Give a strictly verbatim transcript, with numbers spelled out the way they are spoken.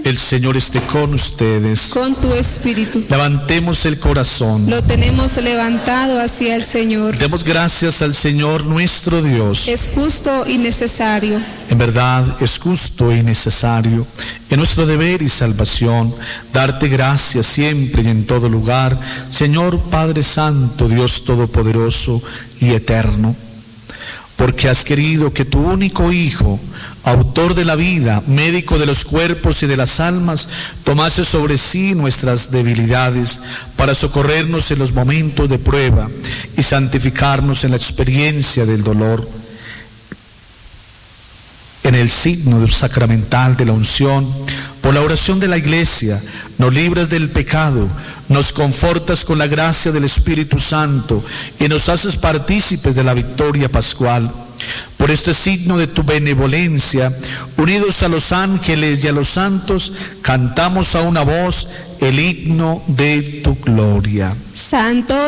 El Señor esté con ustedes. Con tu espíritu. Levantemos el corazón. Lo tenemos levantado hacia el Señor. Demos gracias al Señor nuestro Dios. Es justo y necesario. En verdad es justo y necesario, en nuestro deber y salvación, darte gracias siempre y en todo lugar, Señor Padre Santo, Dios Todopoderoso y Eterno, porque has querido que tu único Hijo, autor de la vida, médico de los cuerpos y de las almas, tomase sobre sí nuestras debilidades para socorrernos en los momentos de prueba y santificarnos en la experiencia del dolor. En el signo sacramental de la unción, por la oración de la Iglesia, nos libras del pecado, nos confortas con la gracia del Espíritu Santo y nos haces partícipes de la victoria pascual. Por este signo de tu benevolencia, unidos a los ángeles y a los santos, cantamos a una voz el himno de tu gloria. Santo